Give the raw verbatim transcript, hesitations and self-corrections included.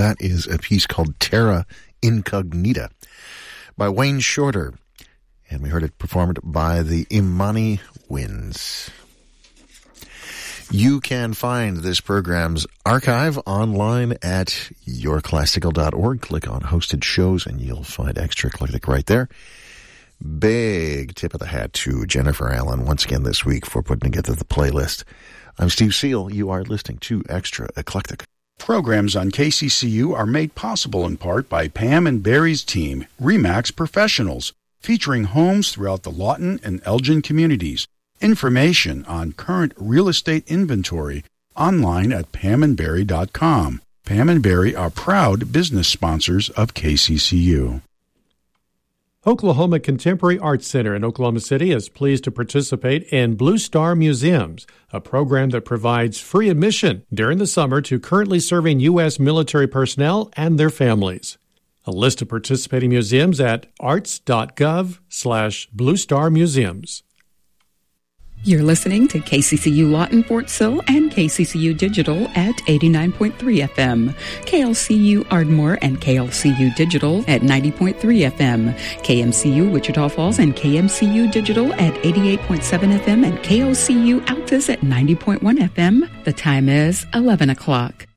That is a piece called Terra Incognita by Wayne Shorter. And we heard it performed by the Imani Winds. You can find this program's archive online at your classical dot org. Click on hosted shows and you'll find Extra Eclectic right there. Big tip of the hat to Jennifer Allen once again this week for putting together the playlist. I'm Steve Seal. You are listening to Extra Eclectic. Programs on K C C U are made possible in part by Pam and Barry's team, RE/MAX Professionals, featuring homes throughout the Lawton and Elgin communities. Information on current real estate inventory online at pam and barry dot com. Pam and Barry are proud business sponsors of K C C U. Oklahoma Contemporary Arts Center in Oklahoma City is pleased to participate in Blue Star Museums, a program that provides free admission during the summer to currently serving U S military personnel and their families. A list of participating museums at arts.gov slash Blue Star Museums. You're listening to K C C U Lawton Fort Sill and K C C U Digital at eighty-nine point three F M, K L C U Ardmore and K L C U Digital at ninety point three F M, K M C U Wichita Falls and K M C U Digital at eighty-eight point seven F M, and K O C U Altus at ninety point one F M. The time is eleven o'clock.